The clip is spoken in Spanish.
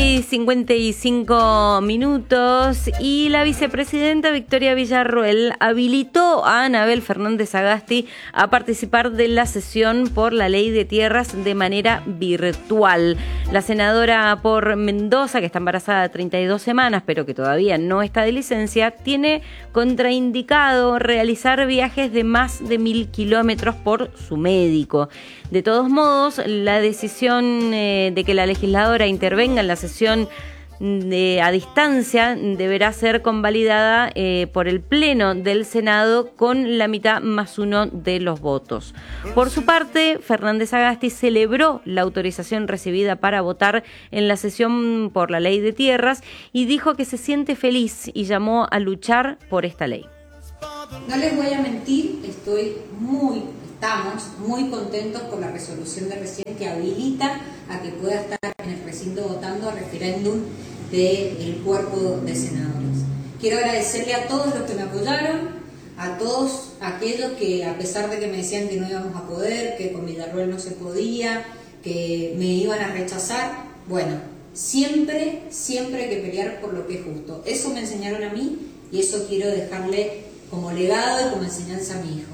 9:55 y la vicepresidenta Victoria Villarroel habilitó a Anabel Fernández Sagasti a participar de la sesión por la ley de tierras de manera virtual. La senadora por Mendoza, que está embarazada de 32 semanas, pero que todavía no está de licencia, tiene contraindicado realizar viajes de más de 1.000 kilómetros por su médico. De todos modos, la decisión de que la legisladora intervenga en la sesión a distancia deberá ser convalidada por el Pleno del Senado con la mitad más uno de los votos. Por su parte, Fernández Sagasti celebró la autorización recibida para votar en la sesión por la ley de tierras y dijo que se siente feliz y llamó a luchar por esta ley. No les voy a mentir, estamos muy contentos por la resolución de recién que habilita a que pueda estar en el recinto votando a referéndum del cuerpo de senadores. Quiero agradecerle a todos los que me apoyaron, a todos aquellos que, a pesar de que me decían que no íbamos a poder, que con Villarroel no se podía, que me iban a rechazar, bueno, siempre hay que pelear por lo que es justo. Eso me enseñaron a mí y eso quiero dejarle como legado y como enseñanza a mi hijo.